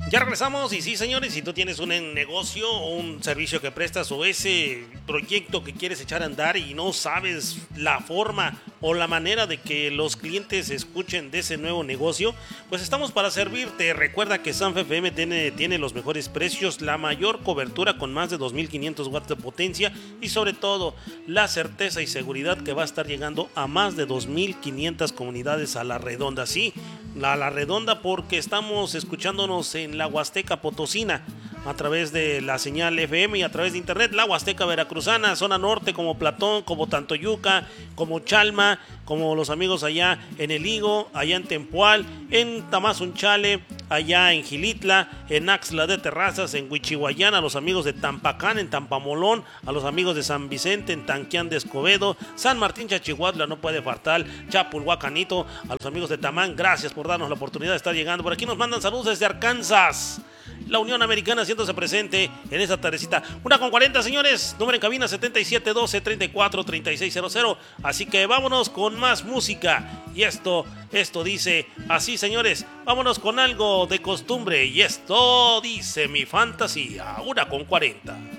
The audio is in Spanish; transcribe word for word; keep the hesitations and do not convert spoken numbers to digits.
Ya regresamos y sí, señores, si tú tienes un negocio o un servicio que prestas o ese proyecto que quieres echar a andar y no sabes la forma o la manera de que los clientes escuchen de ese nuevo negocio, pues estamos para servirte. Recuerda que Sanfa F M tiene, tiene los mejores precios, la mayor cobertura con más de dos mil quinientos watts de potencia y sobre todo la certeza y seguridad que va a estar llegando a más de dos mil quinientas comunidades a la redonda. Sí, a la redonda porque estamos escuchándonos en la Huasteca Potosina a través de la señal F M y a través de internet, la Huasteca Veracruzana, zona norte como Platón, como Tantoyuca, como Chalma, como los amigos allá en El Higo, allá en Tempoal, en Tamazunchale, allá en Gilitla, en Axla de Terrazas, en Huichihuayán, a los amigos de Tampacán, en Tampamolón, a los amigos de San Vicente, en Tanquián de Escobedo, San Martín Chachihuatla, no puede faltar, Chapulhuacanito, a los amigos de Tamán, gracias por darnos la oportunidad de estar llegando. Por aquí nos mandan saludos desde Arkansas. La Unión Americana haciéndose presente en esta tardecita. Una con cuarenta, señores. Número en cabina setenta y siete doce treinta y cuatro treinta y seis cero cero. Así que vámonos con más música. Y esto, esto dice así, señores. Vámonos con algo de costumbre. Y esto dice mi fantasía. Una con cuarenta.